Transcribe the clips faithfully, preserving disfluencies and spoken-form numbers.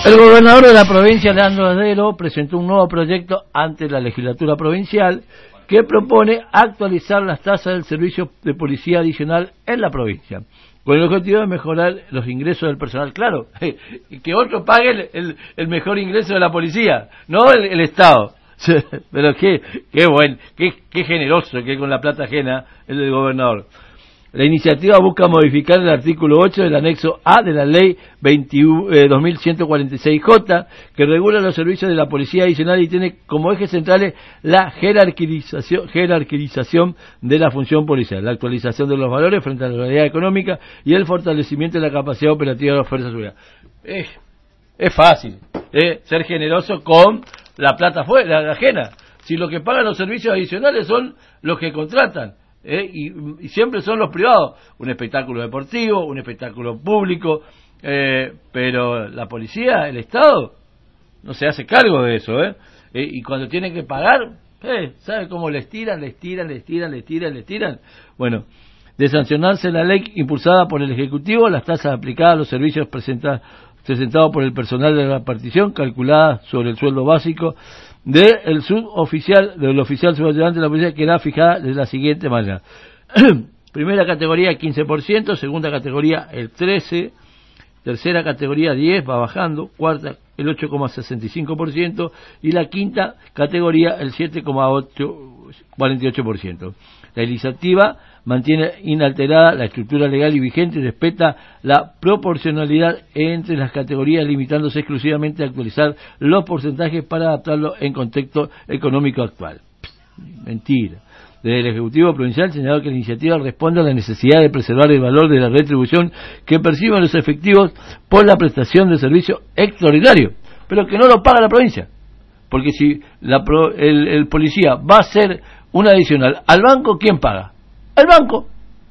El gobernador de la provincia, Leandro Heredero, presentó un nuevo proyecto ante la legislatura provincial que propone actualizar las tasas del servicio de policía adicional en la provincia, con el objetivo de mejorar los ingresos del personal. Claro, que otro pague el, el, el mejor ingreso de la policía, no el, el Estado. Pero qué, qué buen, qué, qué generoso que con la plata ajena el del gobernador. La iniciativa busca modificar el artículo ocho del anexo A de la ley dos mil ciento cuarenta y seis J, que regula los servicios de la policía adicional y tiene como ejes centrales la jerarquización, jerarquización de la función policial, la actualización de los valores frente a la realidad económica y el fortalecimiento de la capacidad operativa de las fuerzas de seguridad. Es, es fácil eh, ser generoso con la plata fuera, la ajena. Si lo que pagan los servicios adicionales son los que contratan. ¿Eh? Y, y siempre son los privados, un espectáculo deportivo, un espectáculo público, eh, pero la policía, el Estado, no se hace cargo de eso, ¿eh? Eh, y cuando tienen que pagar, eh, ¿sabe cómo les tiran, les tiran, les tiran, les tiran, les tiran? Bueno, de sancionarse la ley impulsada por el Ejecutivo, las tasas aplicadas a los servicios presentados presentados por el personal de la repartición, calculadas sobre el sueldo básico del suboficial, del oficial subayudante de la policía, queda fijada de la siguiente manera. Primera categoría quince por ciento, segunda categoría el trece por ciento, tercera categoría diez por ciento, va bajando, cuarta el ocho coma sesenta y cinco por ciento y la quinta categoría el siete coma cuarenta y ocho por ciento. La iniciativa mantiene inalterada la estructura legal y vigente y respeta la proporcionalidad entre las categorías, limitándose exclusivamente a actualizar los porcentajes para adaptarlo en contexto económico actual. Mentira. Desde el Ejecutivo Provincial señaló que la iniciativa responde a la necesidad de preservar el valor de la retribución que perciben los efectivos por la prestación de servicio extraordinario, pero que no lo paga la provincia. Porque si la pro, el, el policía va a hacer un adicional al banco, ¿quién paga? El banco.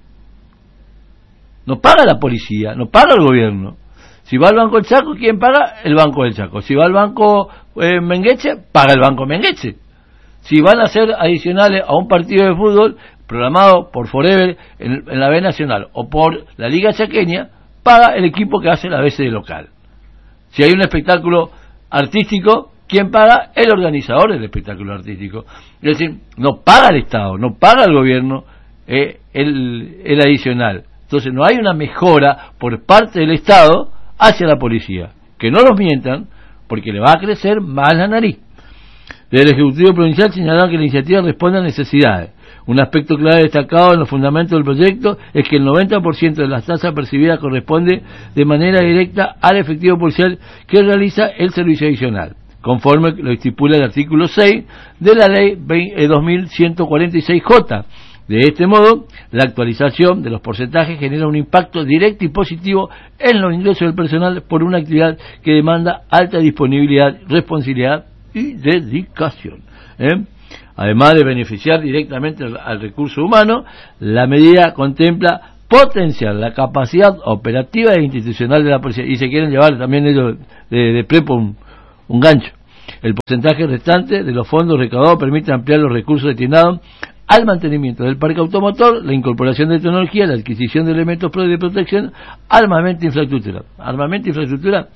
No paga la policía, no paga el gobierno. Si va al Banco del Chaco, ¿quién paga? El Banco del Chaco. Si va al Banco eh, Mengueche, paga el Banco Mengueche. Si van a hacer adicionales a un partido de fútbol programado por Forever en, en la B Nacional o por la Liga Chaqueña, paga el equipo que hace la B C de local. Si hay un espectáculo artístico, ¿quién paga? El organizador del espectáculo artístico. Es decir, no paga el Estado, no paga el gobierno eh, el, el adicional. Entonces no hay una mejora por parte del Estado hacia la policía. Que no los mientan, porque le va a crecer más la nariz. Desde el Ejecutivo Provincial señalaron que la iniciativa responde a necesidades. Un aspecto clave destacado en los fundamentos del proyecto es que el noventa por ciento de las tasas percibidas corresponde de manera directa al efectivo policial que realiza el servicio adicional, conforme lo estipula el artículo seis de la ley dos mil ciento cuarenta y seis J. De este modo, la actualización de los porcentajes genera un impacto directo y positivo en los ingresos del personal por una actividad que demanda alta disponibilidad, responsabilidad y dedicación. ¿eh? Además de beneficiar directamente al, al recurso humano, la medida contempla potenciar la capacidad operativa e institucional de la policía. Y se quieren llevar también ellos de, de prepo un, un gancho. El porcentaje restante de los fondos recaudados permite ampliar los recursos destinados al mantenimiento del parque automotor, la incorporación de tecnología, la adquisición de elementos de protección, armamento e infraestructura. Armamento e infraestructura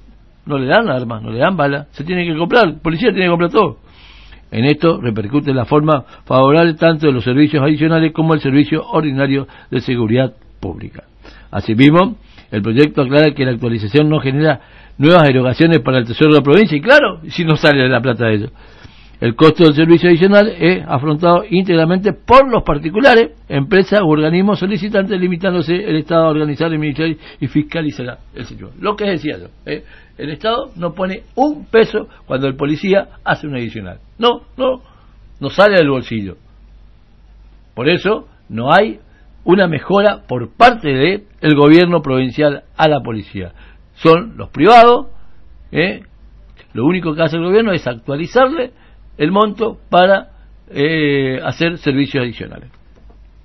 no le dan armas, no le dan balas, se tiene que comprar, el policía tiene que comprar todo. En esto repercute la forma favorable tanto de los servicios adicionales como el servicio ordinario de seguridad pública. Asimismo, el proyecto aclara que la actualización no genera nuevas erogaciones para el Tesoro de la provincia, y claro, si no sale de la plata de ellos. El costo del servicio adicional es afrontado íntegramente por los particulares, empresas u organismos solicitantes, limitándose el Estado a organizar, administrar y fiscalizar el sector. Lo que decía yo, ¿eh? El Estado no pone un peso cuando el policía hace un adicional. No, no, no sale del bolsillo. Por eso no hay una mejora por parte del gobierno provincial a la policía. Son los privados, ¿eh? Lo único que hace el gobierno es actualizarle el monto para eh, hacer servicios adicionales.